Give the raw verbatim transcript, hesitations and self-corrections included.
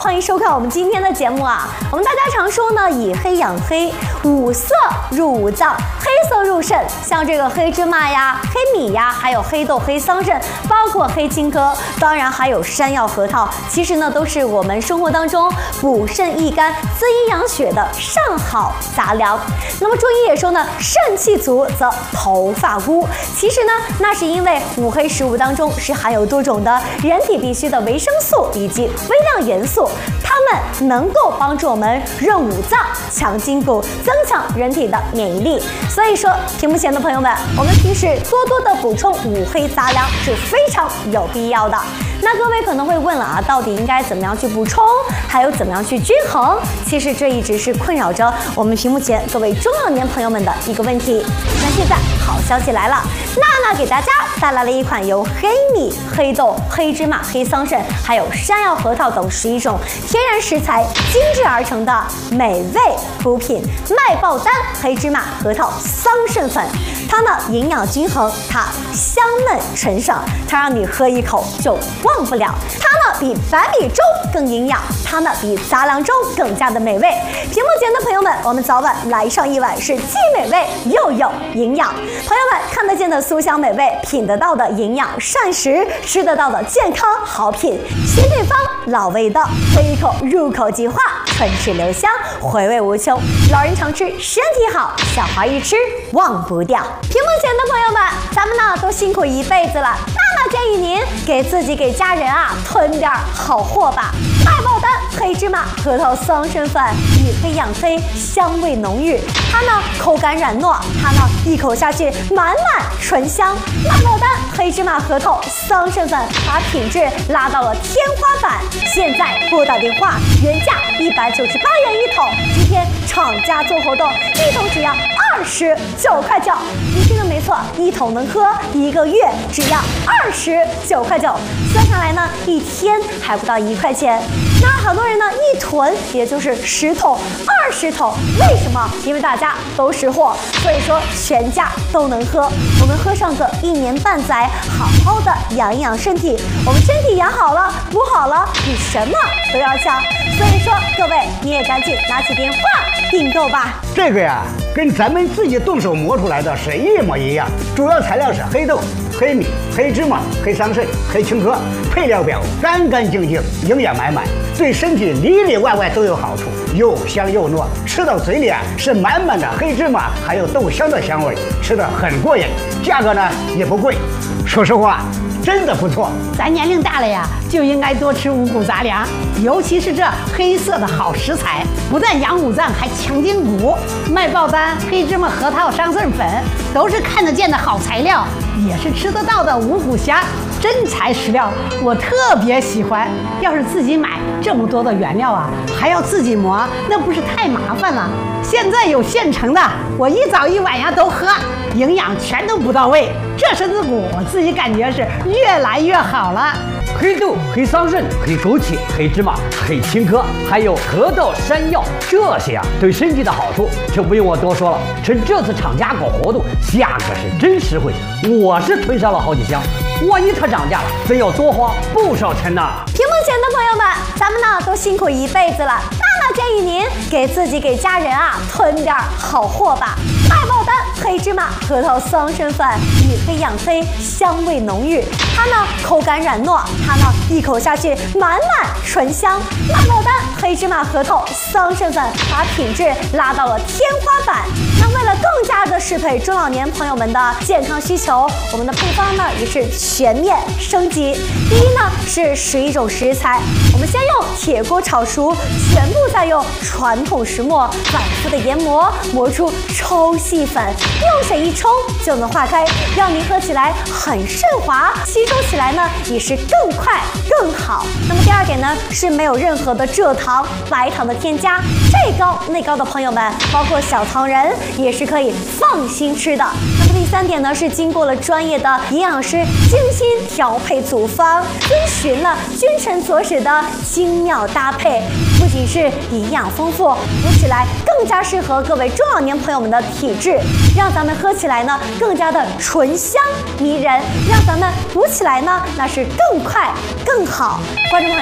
欢迎收看我们今天的节目啊。我们大家常说呢，以黑养黑，五色入五脏，黑色入肾。像这个黑芝麻呀、黑米呀，还有黑豆、黑桑葚，包括黑青稞，当然还有山药、核桃，其实呢都是我们生活当中补肾益肝、滋阴养血的上好杂粮。那么中医也说呢，肾气足则头发枯。其实呢，那是因为五黑食物当中是含有多种的人体必需的维生素以及微量元素，它们能够帮助我们润五脏、强筋骨、增强人体的免疫力。所以说，屏幕前的朋友们，我们平时多多的补充五黑杂粮是非常有必要的。那各位可能会问了啊，到底应该怎么样去补充，还有怎么样去均衡？其实这一直是困扰着我们屏幕前各位中老年朋友们的一个问题。那现在好消息来了，娜娜给大家带来了一款由黑米、黑豆、黑芝麻、黑桑葚，还有山药、核桃等十一种天然食材精制而成的美味补品——麦爆丹黑芝麻核桃桑葚粉。它呢营养均衡，它香嫩纯爽，它让你喝一口就忘不了。它呢比白米粥更营养，它呢比杂粮粥更加的美味。屏幕前的朋友们，我们早晚来上一碗，是既美味又有营养。朋友们看得见的酥香美味，品得到的营养膳食，吃得到的健康好品，新配方老味道，喝一口入口即化，唇齿留香，回味无穷。老人常吃，身体好；小孩一吃忘不掉。屏幕前的朋友们，咱们呢都辛苦一辈子了，娜娜建议您给自己给家人啊囤点好货吧。麦爆丹黑芝麻核桃桑葚粉，以黑养黑，香味浓郁。它呢口感软糯，它呢一口下去满满醇香。麦爆丹黑芝麻核桃桑葚粉把品质拉到了天花板。现在拨打电话，原价一百九十八元一桶，今天厂家做活动，一桶只要二十九块九。你听的没错，一桶能喝一个月，只要二十九块九。算下来呢，一天还不到一块钱。那好多人呢一囤也就是十桶、二十桶，为什么？因为大家都识货，所以说全家都能喝。我们喝上个一年半载，好好的养一养身体。我们身体养好了、补好了，比什么都要强。所以说，各位你也赶紧拿起电话订购吧。 这个呀，跟咱们自己动手磨出来的是一模一样，主要材料是黑豆、黑米、黑芝麻、黑桑葚、黑青稞，配料表干干净净，营养满满，对身体里里外外都有好处，又香又糯，吃到嘴里啊是满满的黑芝麻还有豆香的香味，吃得很过瘾，价格呢也不贵，说实话真的不错。 咱年龄大了呀，就应该多吃五谷杂粮，尤其是这黑色的好食材，不但养五脏，还强筋骨。麦爆丹黑芝麻核桃桑葚粉都是看得见的好材料，也是吃得到的五谷虾，真材实料，我特别喜欢。要是自己买这么多的原料啊，还要自己磨，那不是太麻烦了？现在有现成的，我一早一晚呀都喝，营养全都补到位，这身子骨我自己感觉是越来越好了。 黑豆、黑桑葚、黑枸杞、黑芝麻、黑青稞，还有核桃、山药，这些啊对身体的好处就不用我多说了。趁这次厂家搞活动，价格是真实惠，我是囤上了好几箱。万一它涨价了，真要多花不少钱呢。 屏幕前的朋友们，咱们呢都辛苦一辈子了，娜娜建议您给自己给家人啊囤点好货吧。麦爆丹黑芝麻核桃桑葚粉，以黑养黑，香味浓郁。它呢口感软糯，它呢一口下去满满醇香。麦爆丹黑芝麻核桃桑葚粉把品质拉到了天花板。那为了更加的适配中老年朋友们的健康需求，我们的配方呢也是全面升级。第一呢是十一种食材，我们先用铁锅炒熟，全部再用传统石磨反复的研磨，磨出抽细粉，用水一冲就能化开，让您喝起来很顺滑，吸收起来呢也是更快更好。那么第二点呢是没有任何的蔗糖、白糖的添加，这高那高的朋友们，包括小糖人也是可以放心吃的。那么第三点呢是经过了专业的营养师精心调配组方，遵循了君臣佐使的精妙搭配，不仅是营养丰富，补起来更加适合各位中老年朋友们的体质，让咱们喝起来呢更加的醇香迷人，让咱们补起来呢那是更快更好。观众朋友。